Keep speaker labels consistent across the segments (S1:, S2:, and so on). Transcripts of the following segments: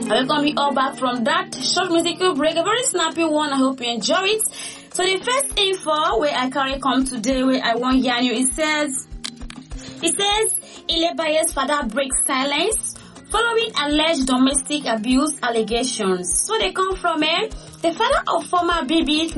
S1: I welcome you all back from that short musical break, a very snappy one. I hope you enjoy it. So the first info where I carry come today, where I want yarn you, it says Ilebaye's father breaks silence following alleged domestic abuse allegations. So they come from the father of former BB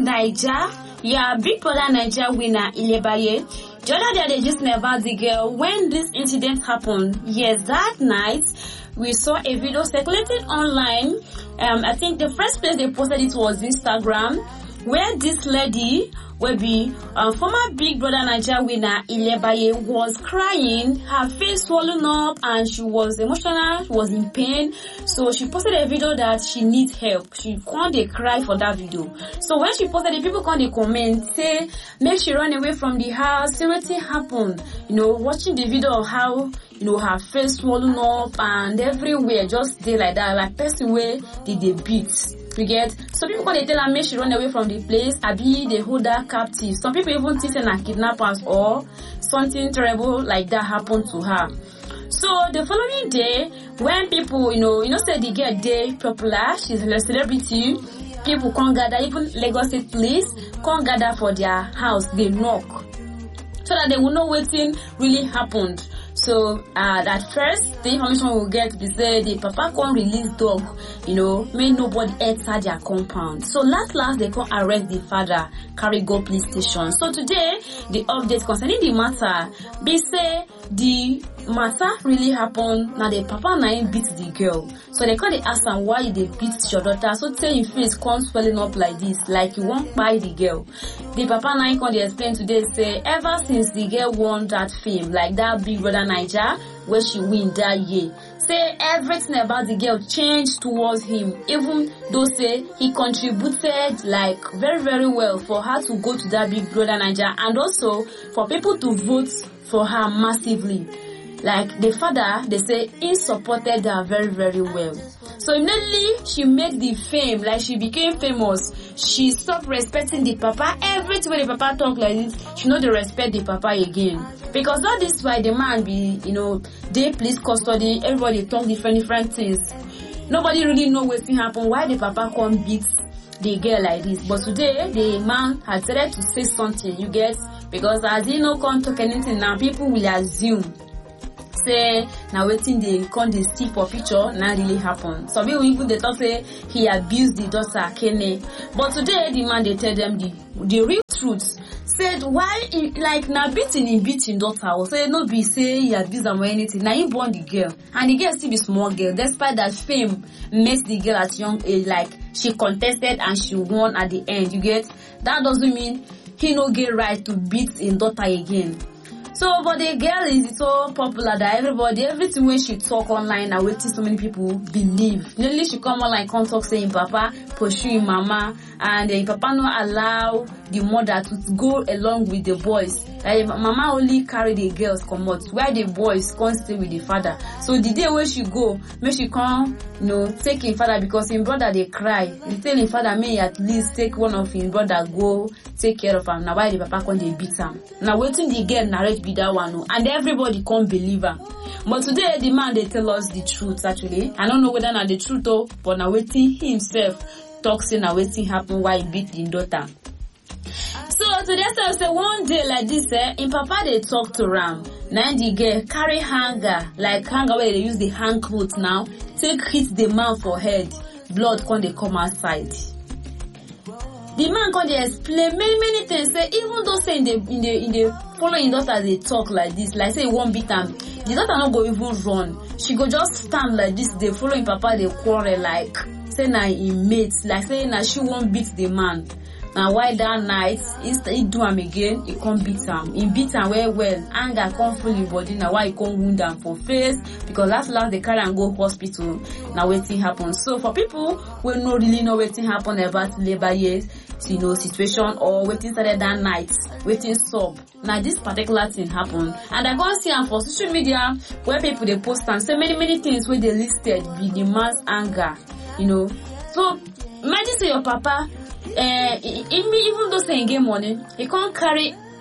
S1: Naija, Big Brother Naija winner Ilebaye. The other day they just never the girl when this incident happened. Yes, that night we saw a video circulating online. I think the first place they posted it was Instagram, where this lady will be former Big Brother Naija winner Ilebaye was crying, her face swollen up, and she was emotional, she was in pain. So she posted a video that she needs help. She can't cry for that video. So when she posted it, people can't comment, say make she run away from the house, see what happened. Watching the video of how her face swollen up and everywhere, just stay like that, like person where did they beat. You get? So people when they tell her make she run away from the place, abi they hold her captive. Some people even think they are kidnappers or something terrible like that happened to her. So the following day, when people, say the girl day popular, she's a celebrity, people can't gather, even Lagos State Police can't gather for their house, they knock. So that they will know what thing really happened. So at first the information we'll get is say the papa can't release dog, may nobody enter their compound. So last they can't arrest the father, carry go police station. So today the update concerning the matter, they say the matter really happened. Now the papa now beat the girl. So they can't ask them why they beat your daughter. So tell your face can't swelling up like this, like you won't buy the girl. The papa now can't explain today, say ever since the girl won that fame, like that Big Brother Naija where she win that year, say everything about the girl changed towards him, even though say he contributed like very very well for her to go to that Big Brother Naija, and also for people to vote for her massively. Like the father, they say he supported her very very well. So immediately she made the fame, like she became famous, she stopped respecting the papa. Every time the papa talk like this, she know they respect the papa again. Because all this why the man be, they police custody, everybody talk different things. Nobody really know what's happen, why the papa can't beat the girl like this. But today, the man has decided to say something, you get? Because as he no can't talk anything now, people will assume say now waiting they can't see for picture now really happen. Some people even they talk say he abused the daughter Kene. But today the man they tell them the real truth. Said why like now beating daughter or say no be say he abused them or anything. Now he born the girl and the girl still be small girl. Despite that fame makes the girl at young age, like she contested and she won at the end. You get? That doesn't mean he no get right to beat his daughter again. So, but the girl is so popular that everything when she talk online and waiting so many people believe. Nearly she come online, come talk saying papa pursuing mama, and the papa not allow the mother to go along with the boys. Like mama only carry the girls come out, while the boys can't stay with the father. So the day when she go, may she come, take his father because his brother they cry. He tell his father may at least take one of his brother go take care of him. Now why the papa can't they beat him? Now waiting the girl narrate be that one, and everybody can't believe her. But today the man they tell us the truth actually. I don't know whether not the truth though, but now waiting himself talks saying now waiting happen why he beat the daughter. So today I say one day like this, in papa they talk to Ram. Now the girl carry hanger, like hanger where they use the hand clothes now, take hit the man for head, blood can they come outside. The man can they explain many things. Say even though say in the following daughter they talk like this, like say one beat him, the daughter not go even run. She go just stand like this. They following papa they quarrel like say na in mates, like say na she won't beat the man. Now why that night he do him again, he can't beat him. He beat him well. Anger can't full his body. Now why he can't wound him for face? Because last they carry and go hospital. Now waiting happen. So for people who no really know waiting happen about labor years, situation or waiting started that night, waiting stop. Now this particular thing happened, and I go see him for social media where people they post and say many things where they listed with the man's anger, So imagine say your papa. Even though saying game money, he can't carry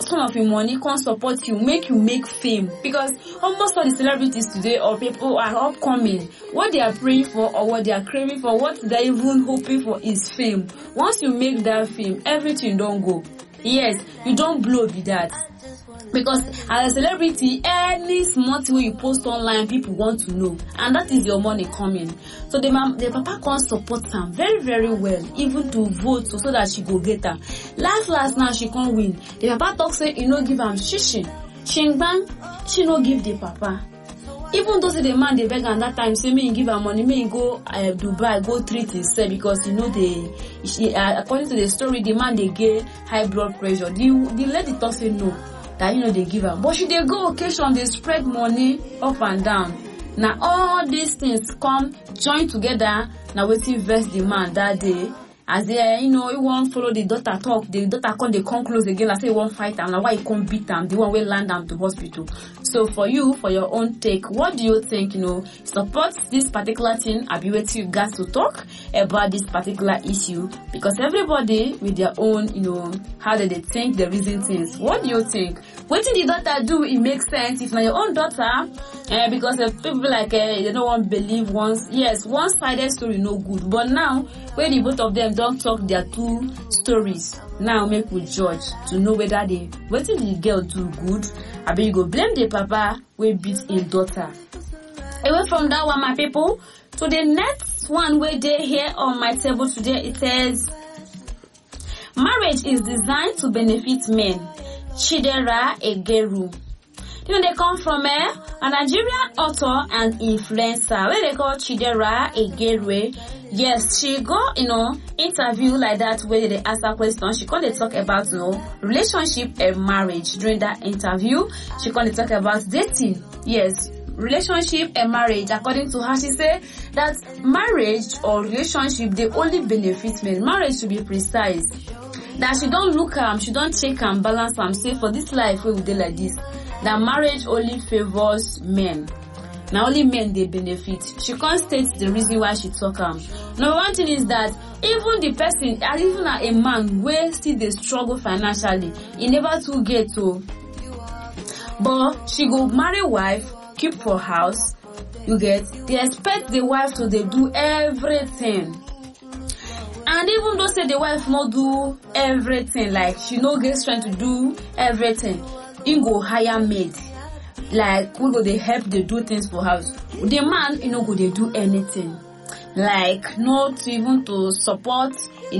S1: some of your money can support you, make fame. Because almost all the celebrities today or people are upcoming, what they are praying for or what they are craving for, what they are even hoping for is fame. Once you make that fame, everything don't go. Yes, you don't blow with that. Because as a celebrity, any small thing you post online, people want to know, and that is your money coming. So the papa can't support her very, very well, even to vote so that she go get her. Last now she can't win. The papa talk say you know give am shishi, bang, she no give the papa. Even though say the man they beg at that time say me give her money, me go Dubai go treat himself because you know according to the story the man they get high blood pressure. The lady talk say no. That you know they give her, but she they go occasion they spread money up and down. Now all these things come join together. Now waiting verse the man that day as they you won't follow the daughter talk. The daughter come close again. I say he won't fight him. Now why he can't beat him? The one will land him to hospital. So for your own take, what do you think? Support this particular thing. I be waiting you guys to talk about this particular issue because everybody with their own how they think, the reason things. What do you think? What did the daughter do? It makes sense. If not your own daughter, because people like they don't want to believe one-sided story no good. But now when the both of them don't talk their two stories, now make we judge to know whether what did the girl do good? I bet you go blame the papa we beat his daughter. Away from that one, my people, to the next one where they here on my table today, it says marriage is designed to benefit men. Chidera Egeru. They come from a Nigerian author and influencer where they call Chidera Egeru. Yes, she go, interview like that where they ask her question. She can't talk about, relationship and marriage. During that interview, she can't talk about dating. Yes, relationship and marriage. According to her, she said that marriage or relationship, they only benefit men. Marriage, to be precise. That she don't look she don't check and balance say for this life we do like this. That marriage only favors men. Now only men they benefit. She can't state the reason why she talk Number one thing is that even the person, even a man where still they struggle financially, he never to get to. But she go marry wife, keep for house. You get they expect the wife to they do everything. And even though say the wife not do everything, like she no get strength to do everything, he go hire maid. Like we go they help they do things for house. The man, go they do anything. Like not even to support,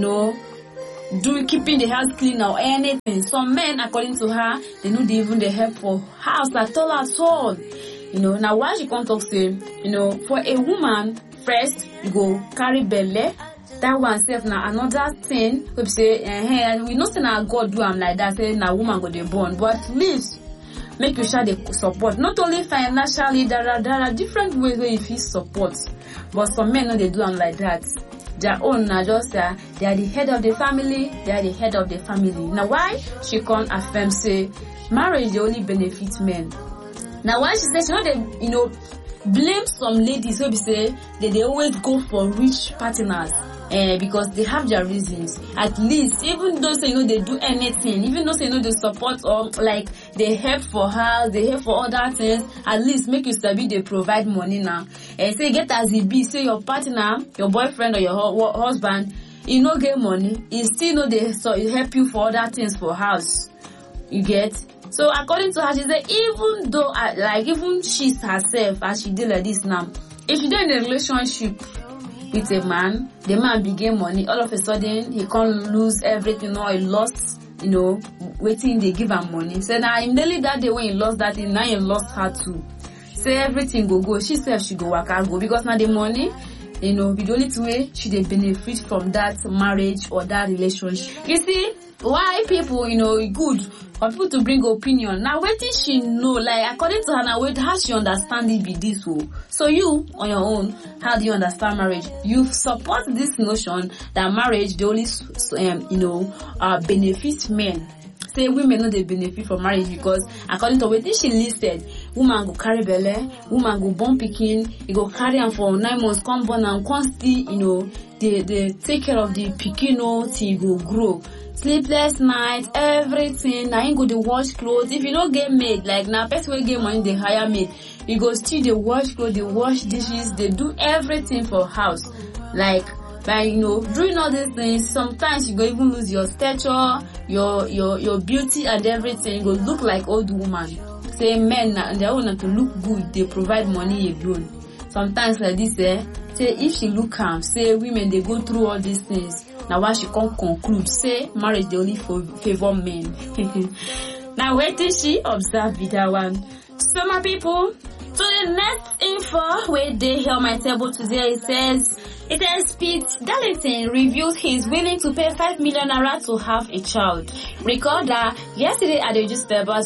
S1: keeping the house clean or anything. Some men, according to her, they know they even they help for house at all. Now why she can't talk say, for a woman, first you go carry belly. That one self now another thing we say we know say na God do am like that, say na woman go dey born, but at least make you share the support, not only financially. There are different ways where you fit support, but some men no they do am like that. Their own na just they are the head of the family. They are the head of the family. Now why she can't affirm say marriage they only benefit men? Now why she say she know they blame some ladies who say they always go for rich partners. Because they have their reasons. At least, even though say they do anything, even though say they support or like they help for house, they help for other things, at least make you sabi they provide money now. And say get as it be, say your partner, your boyfriend or your husband, you no get money, you still know they help you for other things for house. You get? So according to her, she said even though even she herself as she did like this now, if she did in a relationship with a man, the man began money, all of a sudden he can't lose everything or he lost, waiting they give him money. So now immediately that day when he lost that thing, now he lost her too. Say everything go. She said she go work and go because now the money, the only way she dey benefit from that marriage or that relationship. You see, why people, good for people to bring opinion. Now, what did she know? Like, according to her, now, how she understand it be this way? So you, on your own, how do you understand marriage? You support this notion that marriage, they only, benefit men. Say women know they benefit from marriage because according to what she listed, woman go carry belle, woman go born pikin, you go carry am for 9 months, come born am, come still, they take care of the pikin till you go grow. Sleepless night, everything. Now you go to wash clothes. If you don't get maid, like now person will get money, they hire maid. You go still they wash clothes, they wash dishes, they do everything for house. Like doing all these things, sometimes you go even lose your stature, your beauty and everything. You go look like old woman. Say men they want to look good, they provide money alone. Sometimes like this, say if she look calm, say women they go through all these things. Now why she can't conclude, say marriage they only favor men. Now where did she observe with that one? So my people, so the next info where they hear my table today, it says Pete Darlington reveals he's willing to pay 5 million naira to have a child. Recall that yesterday at the newspapers,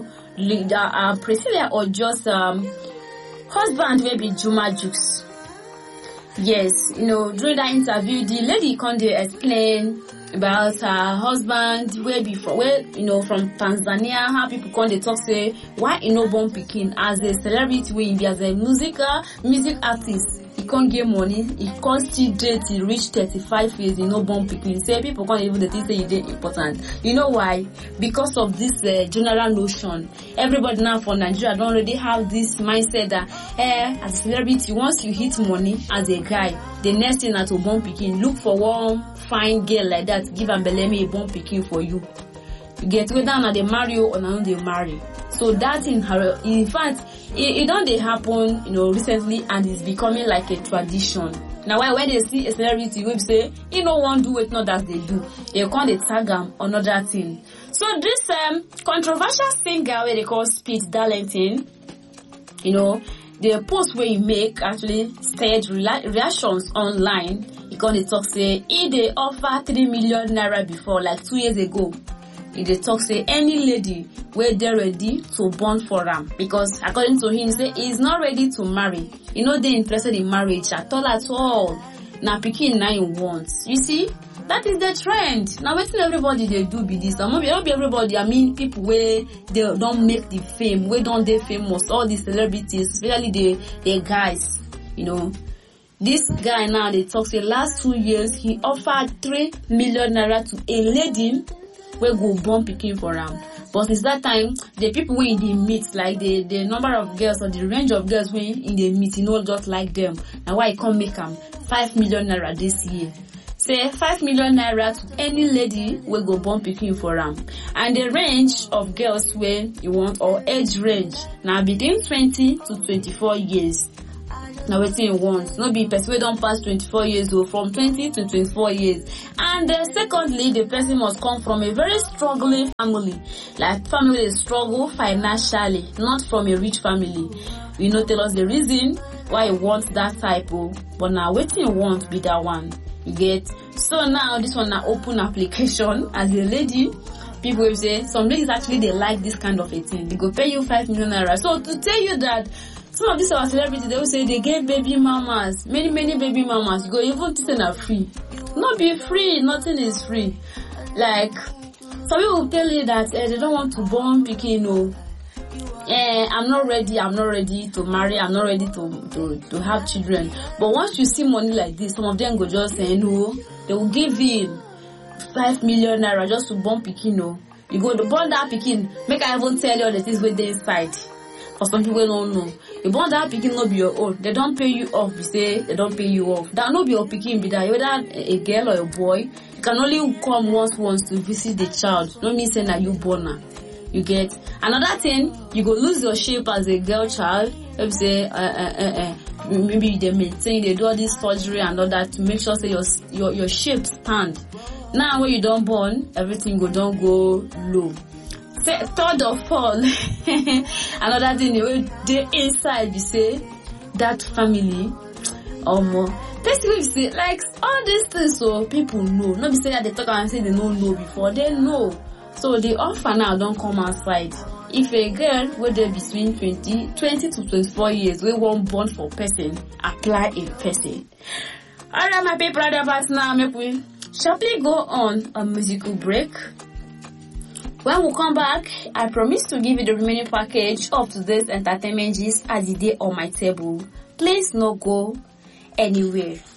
S1: Priscilla or just husband will be Juma Jukes. Yes, during that interview, the lady can explain about her husband from Tanzania, how people can talk say why born pikin as a celebrity, as a music artist. He can't get money, he can't still date till reach 35 years, born pikin. Say people can't even say he did important. You know why? Because of this general notion. Everybody now for Nigeria don't already have this mindset that as a celebrity, once you hit money as a guy, the next thing that to born pikin, look for one fine girl like that, give am beleme a born pikin for you. You get whether now they marry or not they marry. So that in fact, it don't happen, recently, and it's becoming like a tradition. Now, when they see a celebrity, we say, one do it, not as they do. They can't tag them another thing. So this controversial singer, where they call Pete Darlington, the post where he make actually stage reactions online. He can't talk say he they offer 3 million naira before, like 2 years ago. They talk say any lady where they're ready to born for him, because according to him, say he's not ready to marry. They're interested in marriage at all. Now pikin 9 wants. You see, that is the trend. Now waiting everybody they do be this. Not be everybody. I mean people where they don't make the fame, where don't they famous. All the celebrities, especially the guys. This guy now they talk say last 2 years he offered 3 million naira to a lady where go born pikin for him. But since that time, the people we in the meet, like the number of girls or the range of girls we in the meet, just like them. Now why I can't make them 5 million naira this year? Say 5 million naira to any lady will go born pikin for him. And the range of girls where you want, or age range, now between 20 to 24 years. Now waiting you want, not be person don't pass 24 years old, from 20 to 24 years. And secondly, the person must come from a very struggling family, like family struggle financially, not from a rich family. Tell us the reason why you want that type of, but now waiting you want be that one. You get? So now this one now open application as a lady. People will say some ladies actually they like this kind of a thing. They go pay you 5 million naira. So to tell you that some of these our celebrities, they will say they get baby mamas, many baby mamas. You go even to are free. Not be free, nothing is free. Like some people will tell you that they don't want to born pikin. I'm not ready to marry, I'm not ready to have children. But once you see money like this, some of them go just say no, they will give in 5 million naira just to born pikin. You go to born that pikin, make I even tell you all the things where they inside. For some people don't know. You born that pikin not be your own. They don't pay you off. You say they don't pay you off. That not be your pikin be that whether a girl or a boy. You can only come once to visit the child. Don't mean saying that you born her. You get another thing. You go lose your shape as a girl child. If you say maybe they maintain, they do all this surgery and all that to make sure say your shape stand. Now when you don't born, everything don't go low. Third of all, another thing they inside you say that family basically you say like all these things so people know. Not be say that they talk and say they don't know before, they know. So the offer now don't come outside. If a girl where they between 20 to 24 years we won't born for person, apply a person. Alright my people, now make we sharply go on a musical break. When we come back, I promise to give you the remaining package of today's entertainment gist as the day on my table. Please no go anywhere.